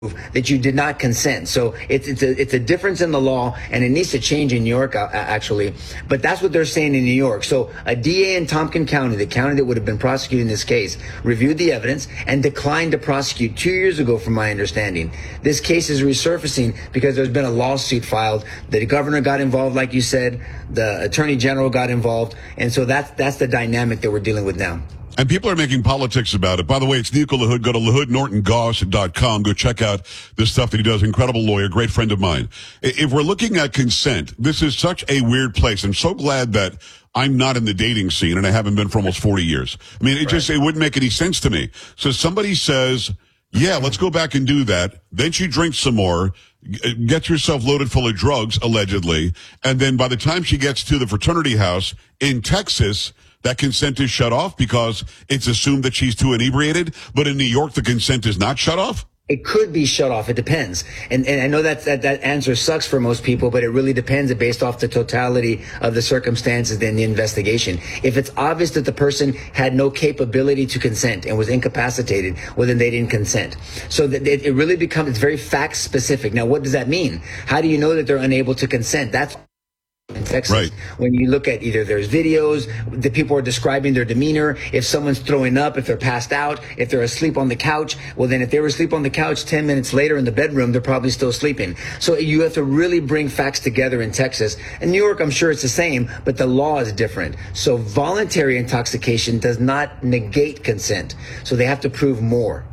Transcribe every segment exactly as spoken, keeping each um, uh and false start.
that you did not consent. So it's it's a, it's a difference in the law, and it needs to change in New York, uh, actually. But that's what they're saying in New York. So a D A in Tompkins County, the county that would have been prosecuting this case, reviewed the evidence and declined to prosecute two years ago, from my understanding. This case is resurfacing because there's been a lawsuit filed. The governor got involved, like you said. The attorney general got involved. And so that's, that's the dynamic that we're dealing with now. And people are making politics about it. By the way, it's Nico LaHood. Go to LaHood Norton Goss dot com. Go check out the stuff that he does. Incredible lawyer, great friend of mine. If we're looking at consent, this is such a weird place. I'm so glad that I'm not in the dating scene, and I haven't been for almost forty years. I mean, it just, it wouldn't make any sense to me. So somebody says, yeah, let's go back and do that. Then she drinks some more, gets herself loaded full of drugs, allegedly. And then by the time she gets to the fraternity house in Texas, that consent is shut off because it's assumed that she's too inebriated. But in New York, the consent is not shut off? It could be shut off. It depends. And, and I know that, that that answer sucks for most people, but it really depends based off the totality of the circumstances in the investigation. If it's obvious that the person had no capability to consent and was incapacitated, well, then they didn't consent. So that it, it really becomes, it's very fact specific. Now, what does that mean? How do you know that they're unable to consent? That's in Texas, right. When you look at either there's videos, the people are describing their demeanor. If someone's throwing up, if they're passed out, if they're asleep on the couch, well, then if they were asleep on the couch ten minutes later in the bedroom, they're probably still sleeping. So you have to really bring facts together in Texas. In New York, I'm sure it's the same, but the law is different. So voluntary intoxication does not negate consent. So they have to prove more.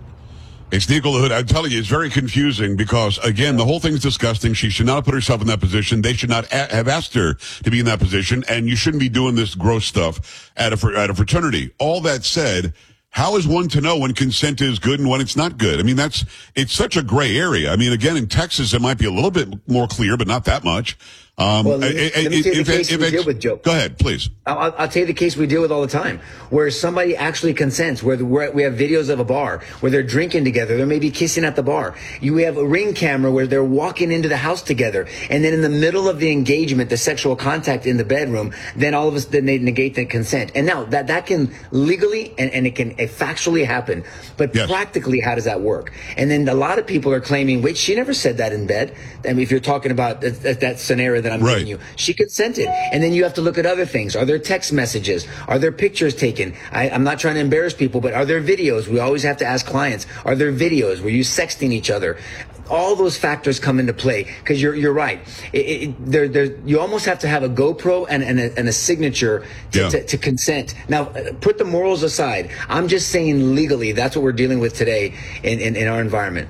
It's Nico LaHood. I'm telling you, it's very confusing because, again, the whole thing's disgusting. She should not have put herself in that position. They should not a- have asked her to be in that position, and you shouldn't be doing this gross stuff at a, fr- at a fraternity. All that said, how is one to know when consent is good and when it's not good? I mean, that's, it's such a gray area. I mean, again, in Texas, it might be a little bit more clear, but not that much. Um, well, let me, let me tell you the case we deal with, Joe. Go ahead, please. I'll, I'll tell you the case we deal with all the time, where somebody actually consents, where we're, we have videos of a bar where they're drinking together, they may be kissing at the bar. You have a ring camera where they're walking into the house together, and then in the middle of the engagement, the sexual contact in the bedroom, then all of a sudden they negate the consent. And now that that can legally and, and it can it factually happen, but yes. Practically, how does that work? And then a lot of people are claiming, wait, she never said that in bed. I mean, if you're talking about that, that scenario that I'm right. giving you, she consented. And then you have to look at other things. Are there text messages? Are there pictures taken? I, I'm not trying to embarrass people, but are there videos? We always have to ask clients, are there videos? Were you sexting each other? All those factors come into play because you're you're right. It, it, there, there, you almost have to have a GoPro and, and, a, and a signature to, yeah. to, to consent. Now, put the morals aside. I'm just saying legally, that's what we're dealing with today in, in, in our environment.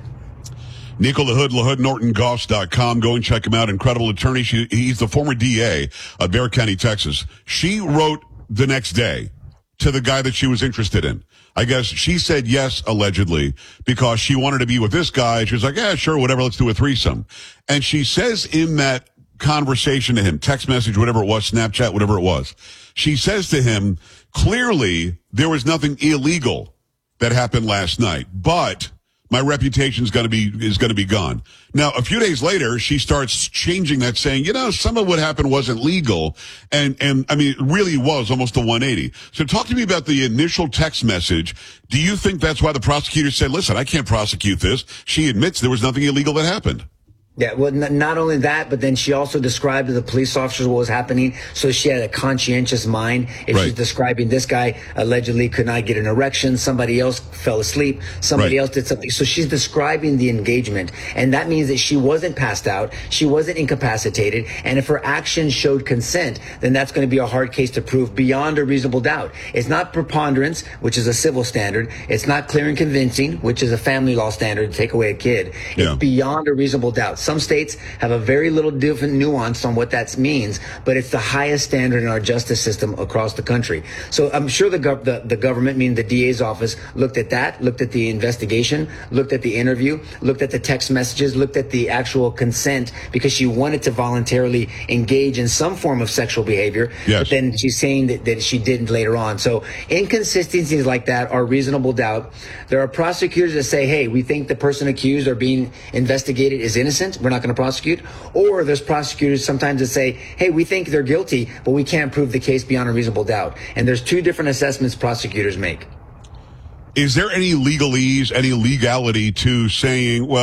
Nico LaHood, LaHood Norton Goss dot com. Go and check him out. Incredible attorney. She, he's the former D A of Bexar County, Texas. She wrote the next day to the guy that she was interested in. I guess she said yes, allegedly, because she wanted to be with this guy. She was like, yeah, sure, whatever, let's do a threesome. And she says in that conversation to him, text message, whatever it was, Snapchat, whatever it was, she says to him, clearly there was nothing illegal that happened last night, but my reputation is going to be is going to be gone. Now, a few days later, she starts changing that, saying, you know, some of what happened wasn't legal. And, and I mean, it really was almost a one eighty. So talk to me about the initial text message. Do you think that's why the prosecutor said, listen, I can't prosecute this? She admits there was nothing illegal that happened. Yeah, well, n- not only that, but then she also described to the police officers what was happening. So she had a conscientious mind. If right. she's describing this guy allegedly could not get an erection, somebody else fell asleep, somebody right. else did something. So she's describing the engagement. And that means that she wasn't passed out. She wasn't incapacitated. And if her actions showed consent, then that's going to be a hard case to prove beyond a reasonable doubt. It's not preponderance, which is a civil standard. It's not clear and convincing, which is a family law standard to take away a kid. Yeah. It's beyond a reasonable doubt. Some states have a very little different nuance on what that means, but it's the highest standard in our justice system across the country. So I'm sure the, gov- the, the government, meaning the D A's office, looked at that, looked at the investigation, looked at the interview, looked at the text messages, looked at the actual consent, because she wanted to voluntarily engage in some form of sexual behavior. Yes. But then she's saying that, that she didn't later on. So inconsistencies like that are reasonable doubt. There are prosecutors that say, hey, we think the person accused or being investigated is innocent. We're not going to prosecute. Or there's prosecutors sometimes that say, hey, we think they're guilty, but we can't prove the case beyond a reasonable doubt. And there's two different assessments prosecutors make. Is there any legalese, any legality to saying, well,